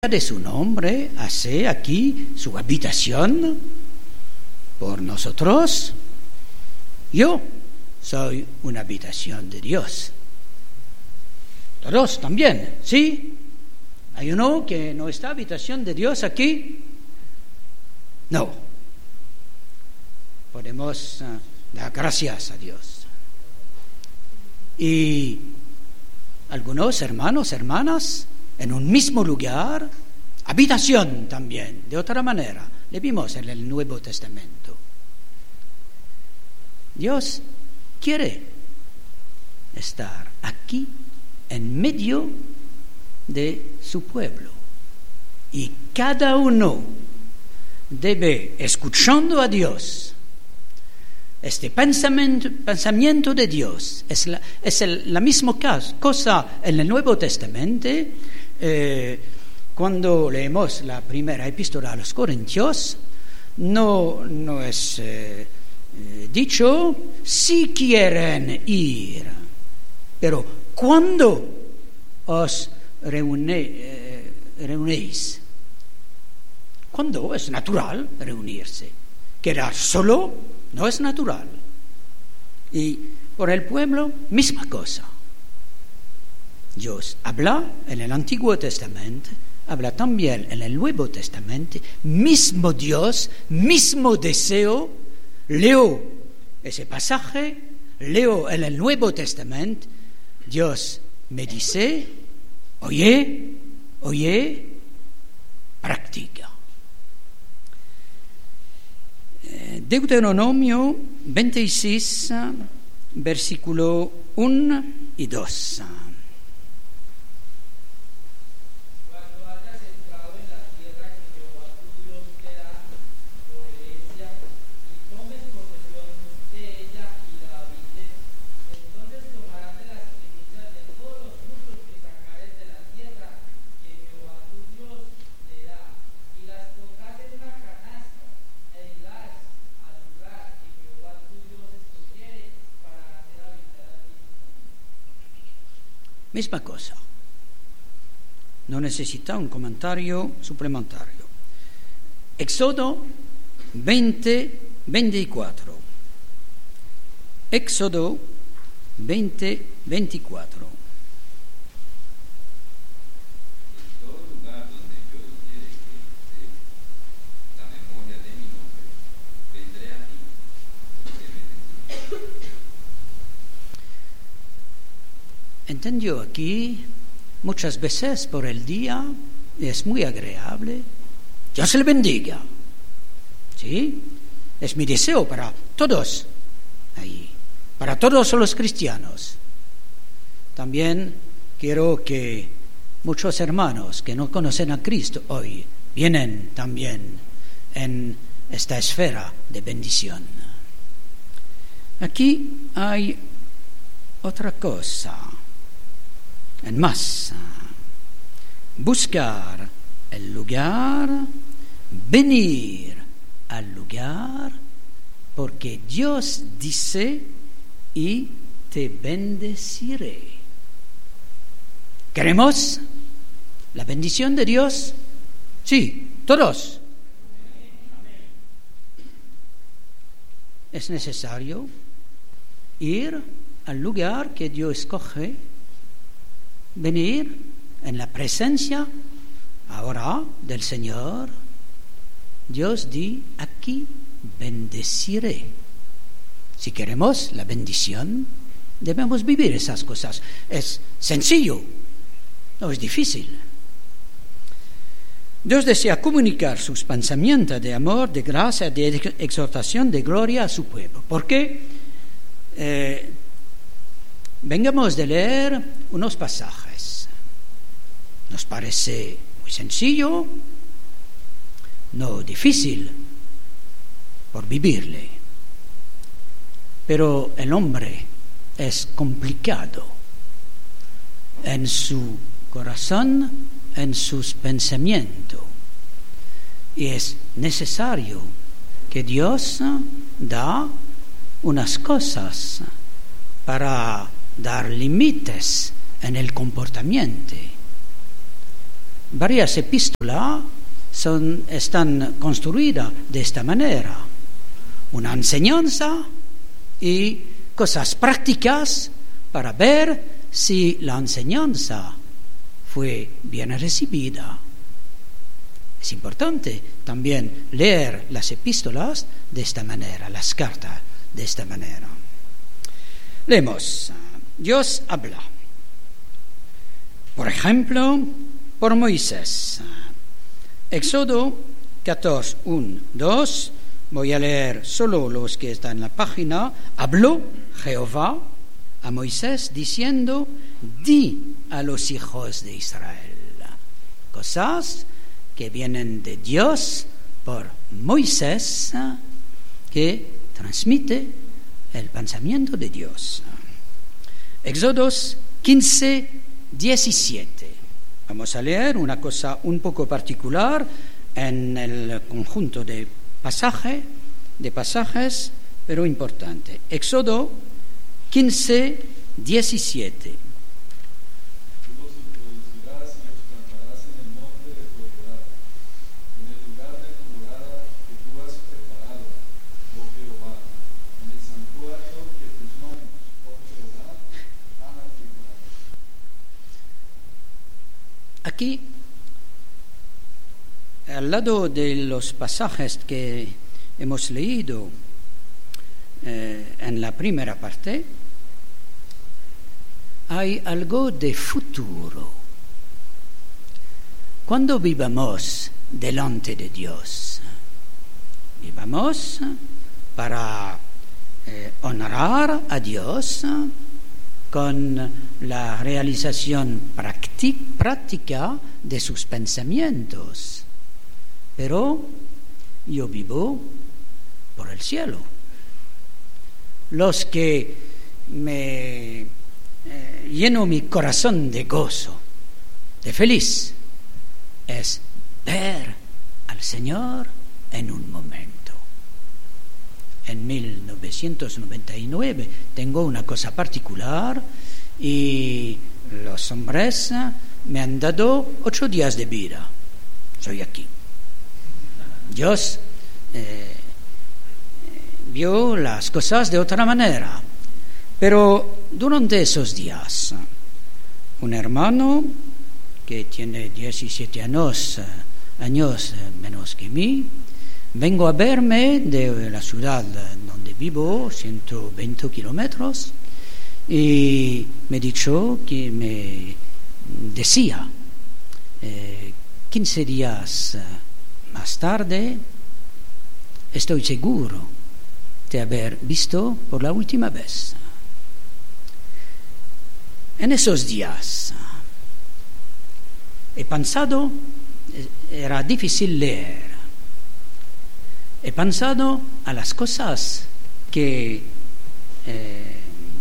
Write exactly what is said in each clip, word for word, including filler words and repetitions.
gloria de su nombre, hace aquí su habitación por nosotros. Yo soy una habitación de Dios. Todos también, ¿sí? ¿Hay uno que no está habitación de Dios aquí? No. Podemos uh, dar gracias a Dios. Y algunos hermanos, hermanas, en un mismo lugar, habitación también, de otra manera. Le vimos en el Nuevo Testamento. Dios quiere estar aquí en medio de su pueblo. Y cada uno debe, escuchando a Dios, este pensamiento, pensamiento de Dios, es la, es el, la misma cosa en el Nuevo Testamento. Eh, cuando leemos la primera epístola a los Corintios, no, no es eh, eh, dicho si quieren ir, pero cuando os reune, eh, reunéis, cuando es natural reunirse, quedar solo no es natural. Y por el pueblo, misma cosa. Dios habla en el Antiguo Testamento, habla también en el Nuevo Testamento, mismo Dios, mismo deseo. Leo ese pasaje, leo en el Nuevo Testamento, Dios me dice, oye, oye, practica. Deuteronomio veintiséis, versículo uno y dos. Misma cosa. No necesita un comentario suplementario. Éxodo veinte, veinticuatro. Éxodo veinte, veinticuatro. ¿Entendió aquí? Muchas veces por el día es muy agradable. Dios le bendiga. ¿Sí? Es mi deseo para todos ahí, para todos los cristianos. También quiero que muchos hermanos que no conocen a Cristo hoy vienen también en esta esfera de bendición. Aquí hay otra cosa. En más, buscar el lugar, venir al lugar, porque Dios dice, y te bendeciré. ¿Queremos la bendición de Dios? Sí, todos. Es necesario ir al lugar que Dios escoge, venir en la presencia ahora del Señor. Dios di, aquí bendeciré. Si queremos la bendición, debemos vivir esas cosas. Es sencillo, no es difícil. Dios desea comunicar sus pensamientos de amor, de gracia, de exhortación, de gloria a su pueblo. ¿Por qué? Eh, vengamos de leer unos pasajes. Nos parece muy sencillo, no difícil por vivirle. Pero el hombre es complicado en su corazón, en sus pensamientos. Y es necesario que Dios da unas cosas para dar límites en el comportamiento. varias epístolas son, están construidas de esta manera. Una enseñanza y cosas prácticas para ver si la enseñanza fue bien recibida. Es importante también leer las epístolas de esta manera, las cartas de esta manera. Leemos. Dios habla, por ejemplo, por Moisés. Éxodo catorce, uno, dos. Voy a leer solo los que están en la página. Habló Jehová a Moisés diciendo: di a los hijos de Israel. Cosas que vienen de Dios por Moisés, que transmite el pensamiento de Dios. Éxodo quince, diecisiete. Vamos a leer una cosa un poco particular en el conjunto de pasaje, de pasajes, pero importante. Éxodo quince, diecisiete. Aquí, al lado de los pasajes que hemos leído eh, en la primera parte, hay algo de futuro. Cuando vivamos delante de Dios, vivamos para eh, honrar a Dios con la realización práctica de sus pensamientos. Pero yo vivo por el cielo. Los que me eh, lleno mi corazón de gozo, de feliz, es ver al Señor en un momento. En mil novecientos noventa y nueve tengo una cosa particular y los hombres me han dado ocho días de vida. Soy aquí. Dios eh, vio las cosas de otra manera. Pero durante esos días, un hermano que tiene diecisiete años, años menos que mí, vengo a verme de la ciudad donde vivo, ciento veinte kilómetros, y me dijo que me decía, eh, quince días más tarde, estoy seguro de haber visto por la última vez. En esos días he pensado, era difícil leer, he pensado a las cosas que eh,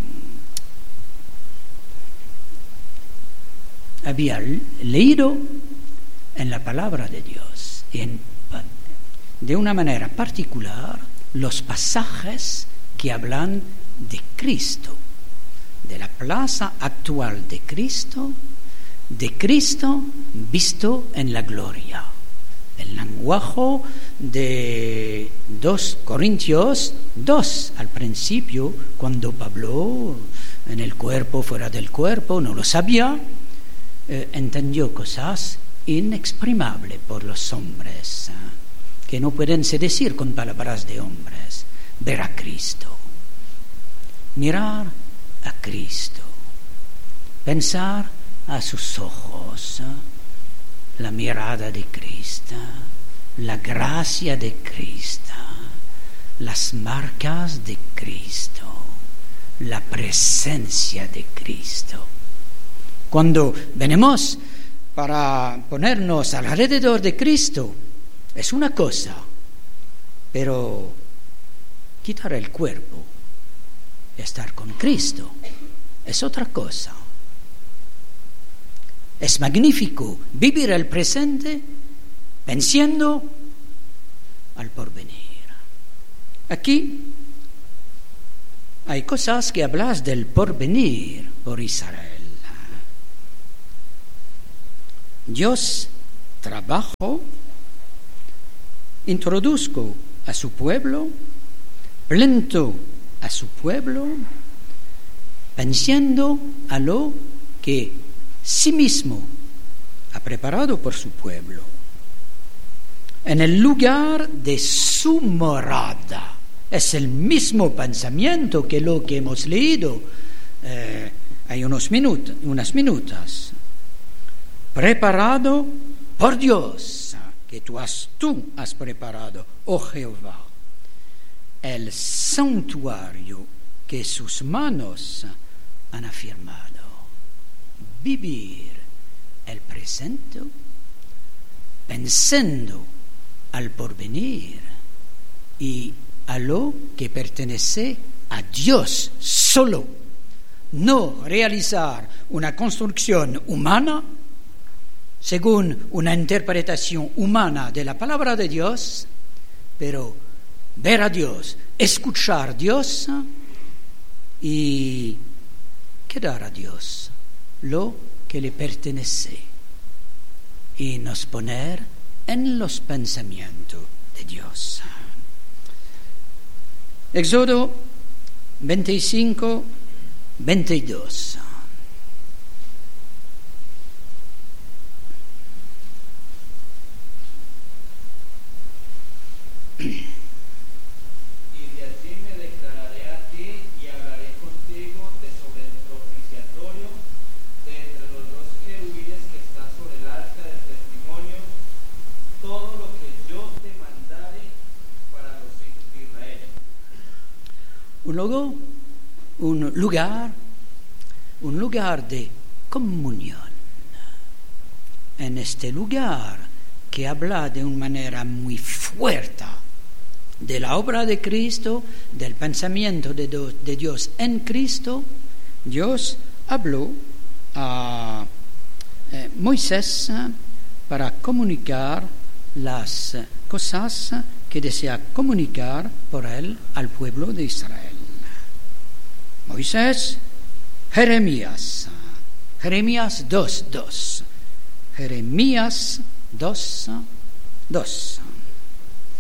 había leído en la palabra de Dios, y en, de una manera particular los pasajes que hablan de Cristo, de la plaza actual de Cristo, de Cristo visto en la gloria. El lenguaje de dos Corintios dos al principio, cuando Pablo en el cuerpo, fuera del cuerpo, no lo sabía, eh, entendió cosas inexprimables por los hombres, eh, que no pueden se decir con palabras de hombres. Ver a Cristo, mirar a Cristo, pensar a sus ojos, eh, la mirada de Cristo, la gracia de Cristo, las marcas de Cristo, la presencia de Cristo. Cuando venimos para ponernos alrededor de Cristo, es una cosa, pero quitar el cuerpo y estar con Cristo es otra cosa. Es magnífico vivir el presente pensando al porvenir. Aquí hay cosas que hablas del porvenir por Israel. Dios trabajo, introduzco a su pueblo, plento a su pueblo, pensando a lo que sí mismo ha preparado por su pueblo, en el lugar de su morada. Es el mismo pensamiento que lo que hemos leído eh, hay unos minutos, unas minutos. Preparado por Dios, que tú has, tú has preparado, oh Jehová, el santuario que sus manos han afirmado. Vivir el presente pensando al porvenir y a lo que pertenece a Dios solo. No realizar una construcción humana según una interpretación humana de la palabra de Dios, pero ver a Dios, escuchar a Dios y quedar a Dios lo que le pertenece y nos poner en los pensamientos de Dios. Éxodo veinticinco, veintidós. Un lugar, un lugar, un lugar de comunión. En este lugar que habla de una manera muy fuerte de la obra de Cristo, del pensamiento de, do, de Dios en Cristo, Dios habló a eh, Moisés para comunicar las cosas que desea comunicar por él al pueblo de Israel. Moisés, Jeremías, Jeremías dos, dos, Jeremías dos, dos.